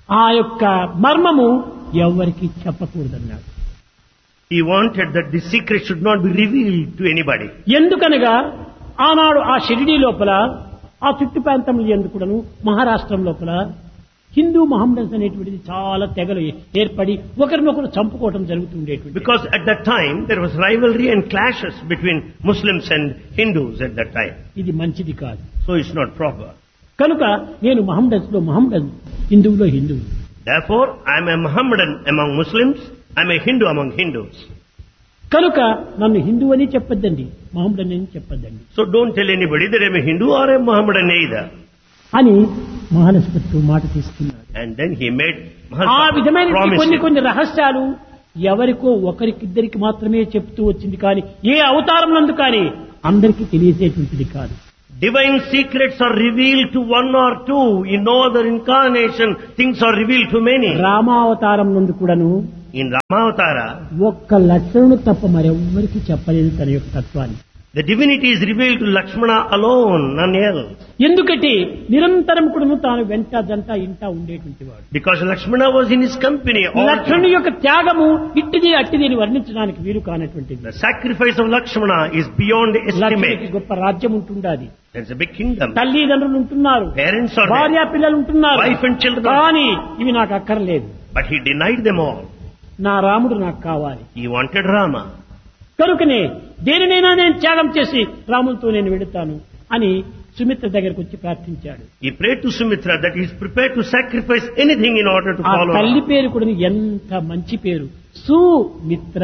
ఆ యొక్క మర్మము ఎవరికి చెప్పకూడదన్నాడు. He wanted that the secret should not be revealed to anybody. ఎందుకనగా ఆనాడు ఆ షిరిడీ లోపల ఆ చుట్టు ప్రాంతంలో ఎందుకును మహారాష్ట్రం లోపల హిందూ మహమ్మదన్స్ అనేటువంటిది చాలా తెగలు ఏర్పడి ఒకరినొకరు చంపుకోవటం జరుగుతుండేటువంటి. Because at that time there was rivalry and clashes between Muslims and Hindus at that time. ఇది మంచిది కాదు. So it's not proper. కనుక నేను మహమ్మదన్స్ లో మహమ్మదన్, హిందువులో హిందువు. Therefore I am a Mohammedan among Muslims, I am a Hindu among Hindus. కనుక నన్ను హిందువు అని చెప్పొద్దండి, మహమ్మదన్ అని చెప్పొద్దండి So don't tell anybody that I am a Hindu or a Mohammedan either. అని మహానస్పతితో మాట తీసుకున్నాడు. And then he made ఆ విధమైన కొన్ని promise. కొన్ని రహస్యాలు ఎవరికో ఒకరికిద్దరికి మాత్రమే చెప్తూ వచ్చింది కానీ ఏ అవతారం నందు కానీ అందరికీ తెలియజేటువంటిది కాదు. Divine secrets are revealed to one or two. In no other incarnation, things are revealed to many. రామావతారం నందు కూడాను In Ramavatara, ఒక్క లక్షణను తప్ప మరెవ్వరికి చెప్పలేదు తన యొక్క తత్వాన్ని. the divinity is revealed to Lakshmana alone, none else. ఎందుకంటే నిరంతరం కూడాను తాను వెంట జంట ఇంట ఉండేటువంటి వాడు. Because Lakshmana was in his company all the లక్ష్మణుని time. యొక్క త్యాగము ఇట్టిది అట్టిది అని వర్ణించడానికి వీలు కానటువంటిది. The sacrifice of Lakshmana is beyond లక్ష్మణునికి estimate. గొప్ప రాజ్యం ఉంటుండాది, There's a big kingdom. తల్లిదండ్రులు ఉంటున్నారు, Parents are భార్య there. పిల్లలు ఉంటున్నారు. Wife and children. కానీ ఇవి నాకు అక్కర్లేదు, But he denied them all. నా రాముడు నాకు కావాలి. He wanted Rama. కనుకనే దేనినైనా నేను త్యాగం చేసి రాములతో నేను వెళుతాను అని సుమిత్ర దగ్గరకు వచ్చి ప్రార్థించాడు. He prayed to Sumitra that he is prepared to sacrifice anything in order to ఆ follow తల్లి Rama. పేరు కూడా ఎంత మంచి పేరు, సుమిత్ర,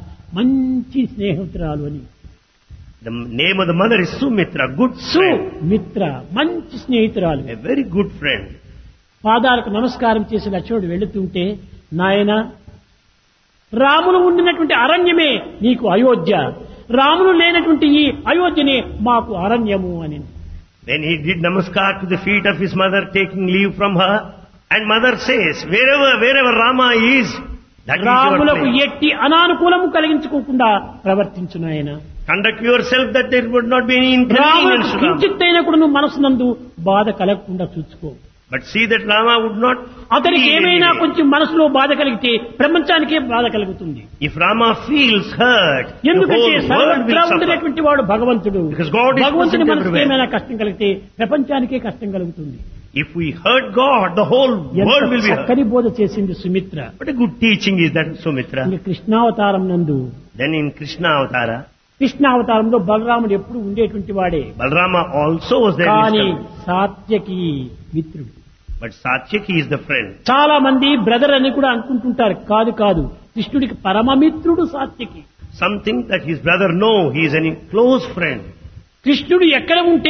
మంచి స్నేహితురాలు అని. The name of the mother is Sumitra, good friend. Sumitra మంచి స్నేహితురాలు. A very good friend. పాదాలకు నమస్కారం చేసి లక్ష్మణుడు వెళుతుంటే, నాయన రాములు ఉండినటువంటి అరణ్యమే నీకు అయోధ్య, రాములు లేనటువంటి ఈ అయోధ్యనే మాకు అరణ్యము అని. When he did namaskar to the feet of his mother, taking leave from her, and mother says, wherever Rama is, that is your రాములకు place. ఎట్టి అనానుకూలము కలిగించుకోకుండా ప్రవర్తించును ఆయన. Conduct yourself that there would not be any రాములకు inconvenience to Rama. కించిత్తైనా కూడా నువ్వు మనసునందు బాధ కలగకుండా చూసుకో. But see that Rama would not అతనికి feel ఏమైనా anything. కొంచెం మనసులో బాధ కలిగితే ప్రపంచానికే బాధ కలుగుతుంది. If Rama feels hurt, the ఎందుకంటే whole world సర్వత్రా will suffer. ఉండేటువంటి వాడు భగవంతుడు. Because God is భగవంతుని present మనసుకి everywhere. ఏమైనా కష్టం కలిగితే ప్రపంచానికే కష్టం కలుగుతుంది. If we hurt God, the whole world ఎంత will be hurt. చక్కని బోధ చేసింది Sumitra. What a good teaching is that, Sumitra. ఇంకా కృష్ణావతారం నందు, Then in Krishna Avatara, కృష్ణావతారంలో బలరాముడు ఎప్పుడు ఉండేటువంటి వాడే, Balarama also was there. in కానీ his company. సాత్యకి మిత్రుడు. But Satyaki is the friend. చాలా మంది బ్రదర్ అని కూడా అనుకుంటుంటారు. కాదు కాదు, కృష్ణుడికి పరమమిత్రుడు Satyaki. Some think that his brother, no, he is a close friend. కృష్ణుడు ఎక్కడ ఉంటే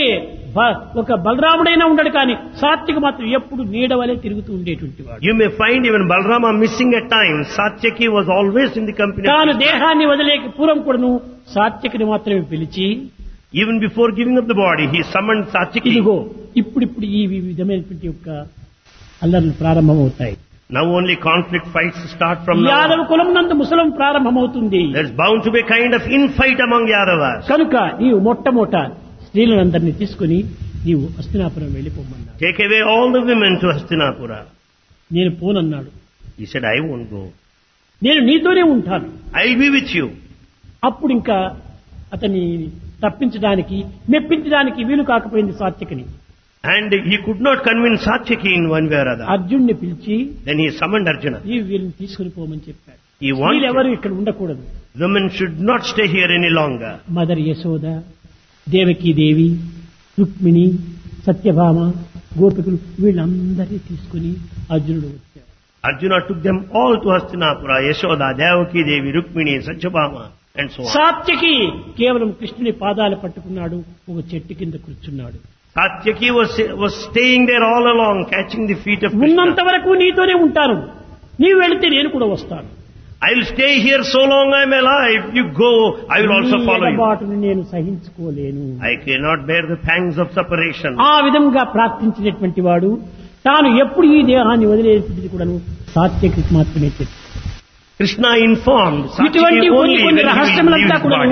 ఒక బలరాముడైనా ఉండడు, కానీ సాత్యకి మాత్రం ఎప్పుడు నీడవలే తిరుగుతూ ఉండేటువంటి వాడు. You may find even Balarama missing at times. Satyaki was always in the company of తాను Krishna. దేహాన్ని వదిలేక పూర్వం కూడాను సాత్యకిని మాత్రమే పిలిచి, Even before giving up the body, he summoned Satyaki. ఇదిగో ఇప్పుడిప్పుడు ఈ విధమైనటువంటి యొక్క అల్లర్లు ప్రారంభమవుతాయి. Now only conflict fights start from now. Yadava కులం నందు ముసలం ప్రారంభమవుతుంది. There's bound to be a kind of infight among Yadavas. కనుక నీవు మొట్టమొదట స్త్రీలందరినీ తీసుకుని నీవు Hastinapuram వెళ్ళిపోమన్నాడు. Take away all the women to Hastinapura. నేను పోనన్నాడు. He said, I won't go. నేను నీతోనే ఉంటాను. I'll be with you. అప్పుడు ఇంకా అతన్ని తప్పించడానికి మెప్పించడానికి వీలు కాకపోయింది సాత్యకిని. And he could not convince Satyaki in one way or other. అర్జున్ని పిలిచి Then he summoned Arjuna. ఈ వీళ్ళని తీసుకుని పోమని చెప్పాడు. He wanted వీళ్ళెవరు ఇక్కడ ఉండకూడదు. women should not stay here any longer. Mother Yashoda, Devaki దేవి, రుక్మిణి, సత్యభామ, గోపికులు వీళ్ళందరినీ తీసుకుని అర్జునుడు వచ్చాడు. Arjuna took them all to Hastinapura, Yashoda, Devaki Devi, Rukmini, Satyabhama, and so on. Satyaki కేవలం కృష్ణుని పాదాలు పట్టుకున్నాడు, ఒక చెట్టు కింద కూర్చున్నాడు. Satyaki was staying there all along, catching the feet of ఉన్నంత Krishna. వరకు నీతోనే ఉంటాను, నీవు వెళితే నేను కూడా వస్తాను. I will stay here so long I am alive. You go, I will also follow you. ఎడబాటుని నేను సహించుకోలేను. I cannot bear the pangs of separation. ఆ విధంగా ప్రార్థించినటువంటి వాడు తాను ఎప్పుడు ఈ దేహాన్ని వదిలేటువంటిది కూడాను సాత్యకి మాత్రమే తెలుసు. Krishna informed ఇటువంటి Satyaki కొన్ని only కొన్ని when he will leave రహస్యములంతా his కూడాను body.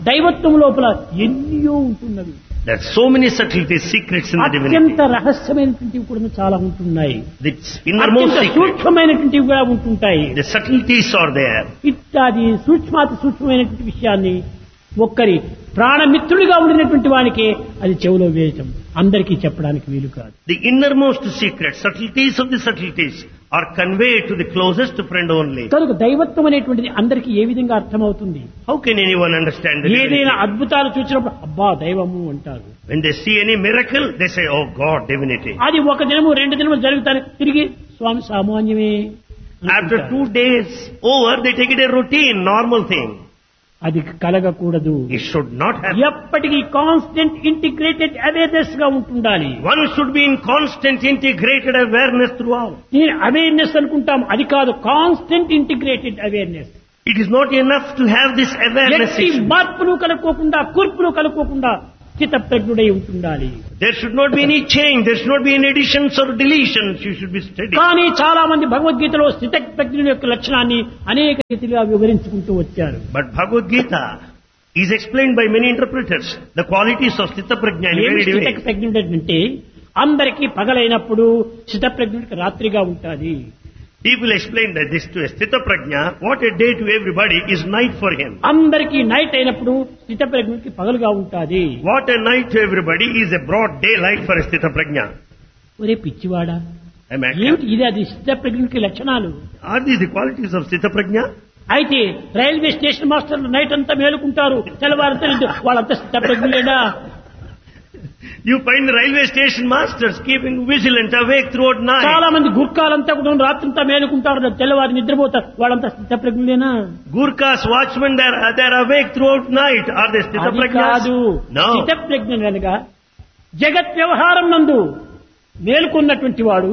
దైవత్వం లోపల ఎన్నో ఉంటున్నవి. There are so many subtleties, secrets in the divinity. అత్యంత రహస్యమైనటువంటివి కూడా చాలా ఉంటున్నాయి. The innermost అత్యంత secret. సూక్ష్మమైనటువంటివి కూడా ఉంటుంటాయి. The subtleties are there. ఇత్యాది సూక్ష్మమైనటువంటి విషయాన్ని ఒక్కరి ప్రాణమిత్రుడిగా ఉండినటువంటి వానికే అది చెవిలో వేయటం, అందరికీ చెప్పడానికి వీలు కాదు. The innermost secrets, subtleties of the subtleties are conveyed to the closest friend only. కనుక దైవత్వం అనేటువంటిది అందరికీ ఏ విధంగా అర్థమవుతుంది? How can anyone understand the divinity? ఏదైనా అద్భుతాలు చూసినప్పుడు అబ్బా దైవము అంటారు. When they see any miracle, they say, oh God, divinity. అది ఒక దినము 2 దినములు జరుగుతాయి, తిరిగి స్వామి సామాన్యమే. After 2 days over, they take it a routine, normal thing. అది కలగకూడదు. It should not happen. ఎప్పటికీ కాన్స్టెంట్ ఇంటిగ్రేటెడ్ అవేర్నెస్ గా ఉంటుండాలి. One should be in constant integrated awareness throughout. నేను అవేర్నెస్ అనుకుంటాం, అది కాదు, constant integrated awareness. It is not enough to have this awareness. ఎట్టి మార్పులు కలుపుకోకుండా, కూర్పులు కలుపుకోకుండా స్థితప్రజ్ఞుడై ఉంటుండాలి. There should not be any change. There should not be any additions or deletions. You should be steady. కానీ చాలా మంది భగవద్గీతలో స్థితప్రజ్ఞుని యొక్క లక్షణాన్ని అనేక రీతిగా వివరించుకుంటూ వచ్చారు. But Bhagavad Gita is explained by many interpreters. The qualities of Sthita Prajna in ఏమి very way. స్థితప్రజ్ఞుడు అంటే అందరికీ పగలైనప్పుడు స్థితప్రజ్ఞుడికి రాత్రిగా ఉంటుంది. People explain that this to a Sthita Prajna, what a day to everybody is night for him. అందరికీ night అయినప్పుడు స్థితప్రజ్ఞుడికి పగలుగా ఉంటుంది. What a night to everybody is a broad daylight for a Sthita Prajna. ఒరే పిచ్చివాడా, Am I ఏమిటి ఇది? అది స్థితప్రజ్ఞుడికి లక్షణాలు. Are these the qualities of Sthita Prajna? అయితే railway station మాస్టర్లు నైట్ అంతా మేలుకుంటారు, తెల్లవారితే వాళ్ళంతా స్థితప్రజ్ఞులేనా? You find the railway station masters keeping vigilant awake throughout night. చాలా మంది గుర్కాలంతా కూడా రాత్రంతా మేలుకుంటారు, తెల్లవారి నిద్రపోతారు, వాళ్ళంతా స్థితప్రజ్ఞులేనా? Gurkhas, watchmen, they're awake throughout night. Are they Sthita అది Prajnas? కాదు. No. స్థితప్రజ్ఞుడు అనగా జగత్ వ్యవహారం నందు మేలుకున్నటువంటి వాడు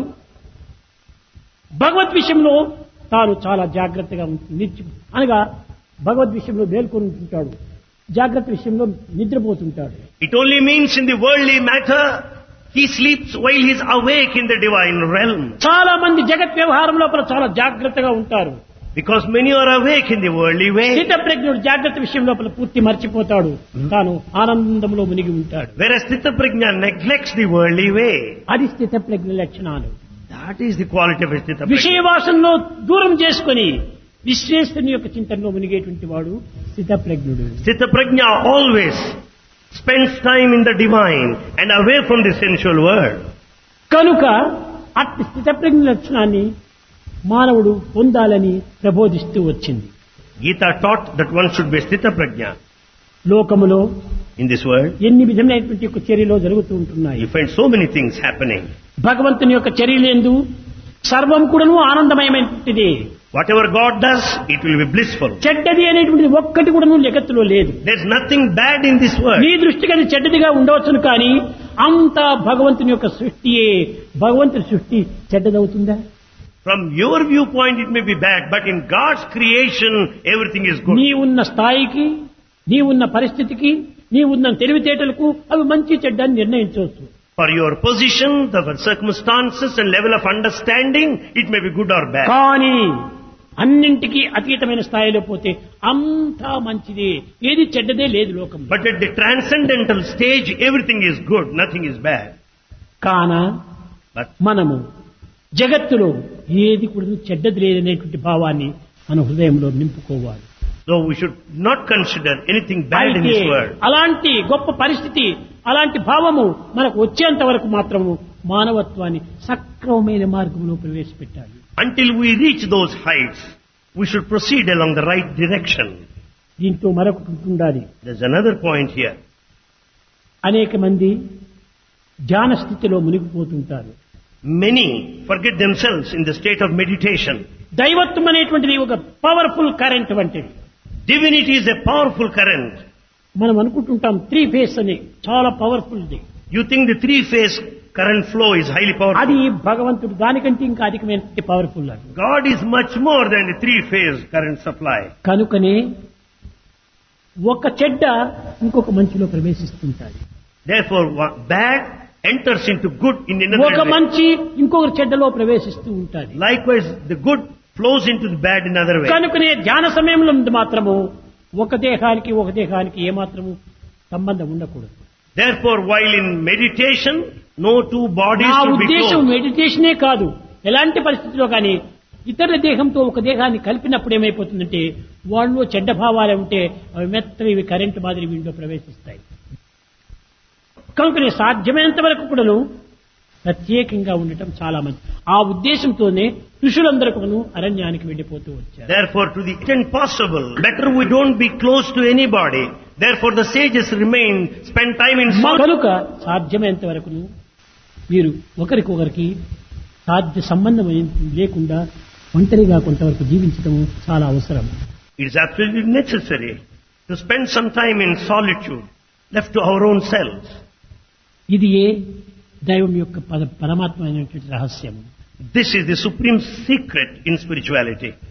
భగవద్ విషయంలో తాను చాలా జాగ్రత్తగా ఉంటుంది. అనగా భగవద్ విషయంలో మేల్కొని ఉంటుంటాడు, జాగ్రత్త విషయంలో నిద్రపోతుంటాడు. It only means in the worldly matter, he sleeps while he is awake in the divine realm. చాలా మంది జగత్ వ్యవహారం లోపల చాలా జాగ్రత్తగా ఉంటారు. Because many are awake in the worldly way. స్థితప్రజ్ఞుడు జాగ్రత్త విషయం లోపల పూర్తి మర్చిపోతాడు, తాను ఆనందంలో మునిగి ఉంటాడు. Whereas Sthita Prajna neglects the worldly way. అది స్థితప్రజ్ఞ లక్షణాలు. That is the quality of a Sthita Prajna. విషయవాసంలో దూరం చేసుకొని విశ్వేశ్వరుని యొక్క చింతనలో మునిగేటువంటి వాడు స్థితప్రజ్ఞుడు. Sthita Prajna always spends time in the divine and away from the sensual world. కనుక అట్టి స్థితప్రజ్ఞ లక్షణాన్ని మానవుడు పొందాలని ప్రబోధిస్తూ వచ్చింది. Gita taught that one should be Sthita Prajna. లోకములో In this world, ఎన్ని విధమైనటువంటి యొక్క చర్యలు జరుగుతూ ఉంటున్నాయి. you find so many things happening. భగవంతుని యొక్క చర్యలందు సర్వం కూడాను ఆనందమయమైనటువంటిది. Whatever God does, it will be blissful. చెడ్డది అనేటువంటిది ఒక్కటి కూడాను జగత్తులో లేదు. There's nothing bad in this world. నీ దృష్టికి అది చెడ్డదిగా ఉండవచ్చును, కానీ అంతా భగవంతుని యొక్క సృష్టియే. భగవంతుని సృష్టి చెడ్డదవుతుందా? From your viewpoint it may be bad, but in God's creation everything is good. నీ ఉన్న స్థాయికి, నీ ఉన్న పరిస్థితికి, నీ ఉన్న తెలివితేటలకు అవి మంచి చెడ్డ అని నిర్ణయించవచ్చు. For your position, the circumstances and level of understanding, it may be good or bad. కానీ అన్నింటికీ అతీతమైన స్థాయిలో పోతే అంతా మంచిదే, ఏది చెడ్డదే లేదు లోకం. But at the transcendental stage, everything is good, nothing is bad. కాన But మనము జగత్తులో ఏది కూడా చెడ్డది లేదనేటువంటి భావాన్ని మన హృదయంలో నింపుకోవాలి. so we should not consider anything bad in అయితే this world. అలాంటి గొప్ప పరిస్థితి, అలాంటి భావము మనకు వచ్చేంత వరకు మాత్రము మానవత్వాన్ని సక్రమమైన మార్గంలో ప్రవేశపెట్టాలి. Until we reach those heights, we should proceed along the right direction. దీంతో మరొకటి ఉండాలి. There's another point here. అనేక మంది ధ్యాన స్థితిలో మునిగిపోతుంటారు. Many forget themselves in the state of meditation. దైవత్వం అనేటువంటిది ఒక పవర్ఫుల్ కరెంట్ వంటిది. Divinity is a powerful current. మనం అనుకుంటుంటాం 3 ఫేస్ అని, చాలా powerful the. You think the 3-phase current flow is highly powerful. అది భగవంతుడు దానికంటే ఇంకా అధికమైన పవర్ఫుల్ అది. God is much more than the 3-phase current supply. కనుకనే ఒక చెడ్డ ఇంకొక మంచిలో ప్రవేశిస్తుంటాయి. Therefore, bad enters into good in another ఒక way. మంచి ఇంకొక చెడ్డలో ప్రవేశిస్తూ ఉంటాది. Likewise, the good flows into the bad in another way. కనుకనే ధ్యాన సమయంలో మాత్రము ఒక దేహానికి ఏమాత్రము సంబంధం ఉండకూడదు. Therefore, while in meditation, no two bodies నా should be ఉద్దేశం close. మెడిటేషనే కాదు, ఎలాంటి పరిస్థితిలో కానీ ఇతర దేహంతో ఒక దేహాన్ని కలిపినప్పుడు ఏమైపోతుందంటే వాళ్ళు చెడ్డ భావాలు ఉంటే అవి మెత్తగా ఇవి కరెంటు మాదిరి వీటిలో ప్రవేశిస్తాయి. కనుకనే సాధ్యమైనంత వరకు కూడాను ప్రత్యేకంగా ఉండటం చాలా మంచి. ఆ ఉద్దేశంతోనే ఋషులందరూ అరణ్యానికి వెళ్లిపోతూ వచ్చారు. Therefore, to the extent possible, better we don't be close to anybody. Therefore, the sages remain, spend time in solitude. కనుక సాధ్యమైనంత వరకు మీరు ఒకరికొకరికి సాధ్య సంబంధం లేకుండా ఒంటరిగా కొంతవరకు జీవించడం చాలా అవసరం. It is absolutely necessary to spend some time in solitude, left to our own selves. ఇది ఏ దైవం యొక్క పరమాత్మ అయినటువంటి రహస్యం. This is the supreme secret in spirituality.